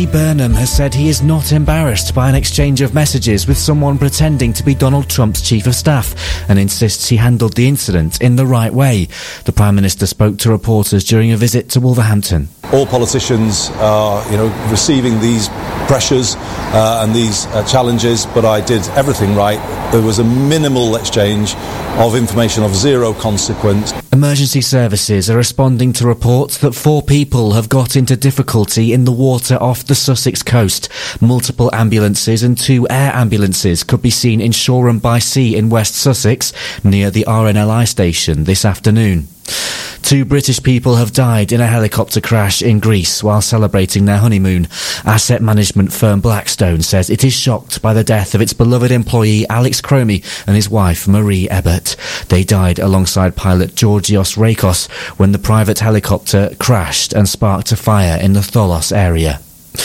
Andy Burnham has said he is not embarrassed by an exchange of messages with someone pretending to be Donald Trump's chief of staff and insists he handled the incident in the right way. The Prime Minister spoke to reporters during a visit to Wolverhampton. All politicians are, receiving these pressures and these challenges, but I did everything right. There was a minimal exchange of information of zero consequence. Emergency services are responding to reports that 4 people have got into difficulty in the water off the Sussex coast. Multiple ambulances and 2 air ambulances could be seen in Shoreham by Sea in West Sussex, near the RNLI station this afternoon. 2 British people have died in a helicopter crash in Greece while celebrating their honeymoon. Asset management firm Blackstone says it is shocked by the death of its beloved employee Alex Cromie and his wife Marie Ebbert. They died alongside pilot Georgios Rakos when the private helicopter crashed and sparked a fire in the Tholos area.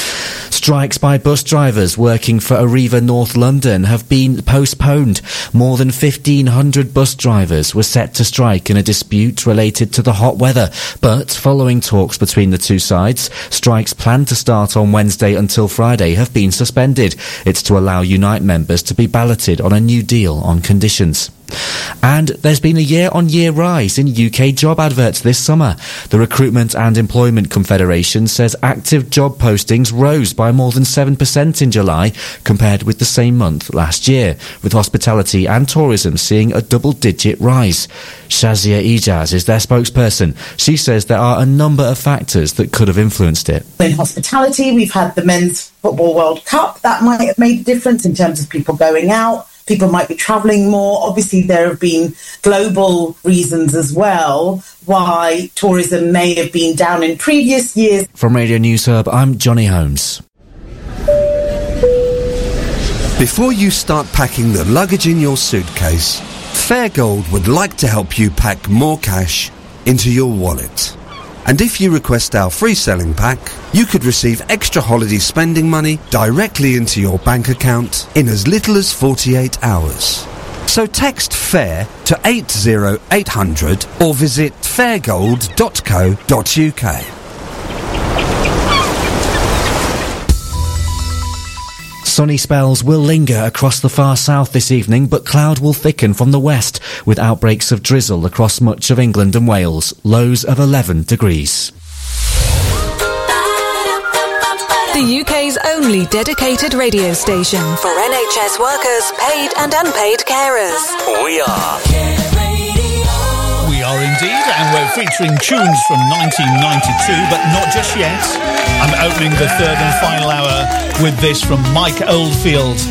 Strikes by bus drivers working for Arriva North London have been postponed. More than 1,500 bus drivers were set to strike in a dispute related to the hot weather, but following talks between the two sides, strikes planned to start on Wednesday until Friday have been suspended. It's to allow Unite members to be balloted on a new deal on conditions. And there's been a year-on-year rise in UK job adverts this summer. The Recruitment and Employment Confederation says active job postings rose by more than 7% in July compared with the same month last year, with hospitality and tourism seeing a double-digit rise. Shazia Ijaz is their spokesperson. She says there are a number of factors that could have influenced it. In hospitality, we've had the Men's Football World Cup. That might have made a difference in terms of people going out. People might be travelling more. Obviously, there have been global reasons as well why tourism may have been down in previous years. From Radio News Hub, I'm Johnny Holmes. Before you start packing the luggage in your suitcase, Fairgold would like to help you pack more cash into your wallet. And if you request our free selling pack, you could receive extra holiday spending money directly into your bank account in as little as 48 hours. So text FAIR to 80800 or visit fairgold.co.uk. Sunny spells will linger across the far south this evening, but cloud will thicken from the west, with outbreaks of drizzle across much of England and Wales. Lows of 11 degrees. The UK's only dedicated radio station for NHS workers, paid and unpaid carers. We are. We are indeed, and we're featuring tunes from 1992, but not just yet. I'm opening the third and final hour with this from Mike Oldfield.